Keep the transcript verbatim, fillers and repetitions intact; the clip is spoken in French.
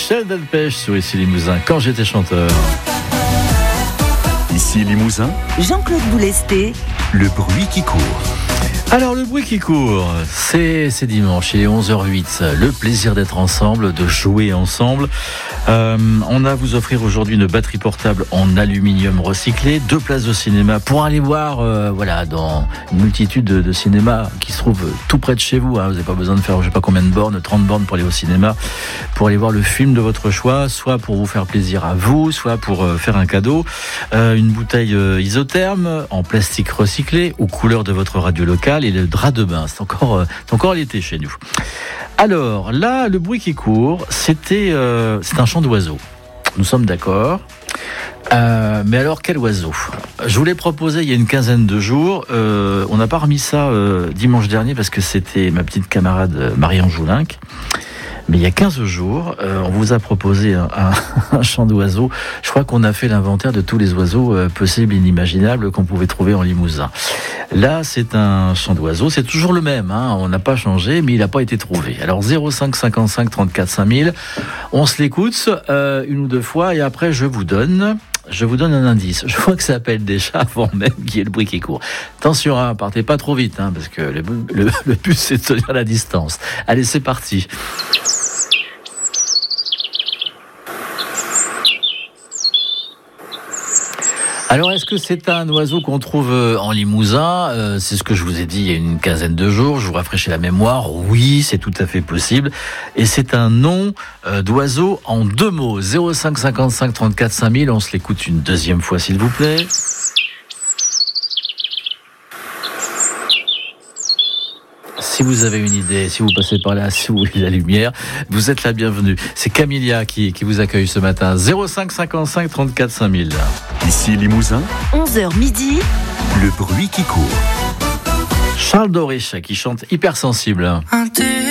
Michel Delpech sur Ici Limousin, quand j'étais chanteur. Ici Limousin, Jean-Claude Boulesté, le bruit qui court. Alors le bruit qui court, c'est, c'est dimanche, il est onze heures huit, le plaisir d'être ensemble, de jouer ensemble. Euh, on a à vous offrir aujourd'hui une batterie portable en aluminium recyclé, deux places de cinéma pour aller voir euh, voilà, dans une multitude de, de cinémas qui se trouvent tout près de chez vous. Hein. Vous n'avez pas besoin de faire je ne sais pas combien de bornes, trente bornes pour aller au cinéma, pour aller voir le film de votre choix, soit pour vous faire plaisir à vous, soit pour euh, faire un cadeau. Euh, une bouteille euh, isotherme en plastique recyclé aux couleurs de votre radio locale et le drap de bain. C'est encore, euh, c'est encore l'été chez nous. Alors là, le bruit qui court, c'était euh, c'est un chant d'oiseau. Nous sommes d'accord. Euh, mais alors, quel oiseau ? Je vous l'ai proposé il y a une quinzaine de jours. Euh, on n'a pas remis ça euh, dimanche dernier parce que c'était ma petite camarade Marianne Joulinck. Mais il y a quinze jours, euh, on vous a proposé un, un, un chant d'oiseau. Je crois qu'on a fait l'inventaire de tous les oiseaux euh, possibles et inimaginables qu'on pouvait trouver en Limousin. Là, c'est un chant d'oiseau. C'est toujours le même. Hein, on n'a pas changé, mais il n'a pas été trouvé. Alors, zéro cinq cinquante-cinq trente-quatre cinq mille. On se l'écoute euh, une ou deux fois et après, je vous donne... Je vous donne un indice. Je vois que ça appelle déjà avant même qu'il y ait le bruit qui court. Attention, hein, partez pas trop vite, hein, parce que le, le, le but, c'est de tenir la distance. Allez, c'est parti. Alors, est-ce que c'est un oiseau qu'on trouve en Limousin ? euh, C'est ce que je vous ai dit il y a une quinzaine de jours. Je vous rafraîchis la mémoire. Oui, c'est tout à fait possible. Et c'est un nom euh, d'oiseau en deux mots. zéro cinq cinquante-cinq trente-quatre cinq mille. On se l'écoute une deuxième fois, s'il vous plaît. Si vous avez une idée, si vous passez par là, si vous voulez la lumière, vous êtes la bienvenue. C'est Camilia qui, qui vous accueille ce matin. zéro cinq cinquante-cinq trente-quatre cinq mille. Ici Limousin, onze heures midi, le bruit qui court. Charles Dorécha qui chante Hypersensible.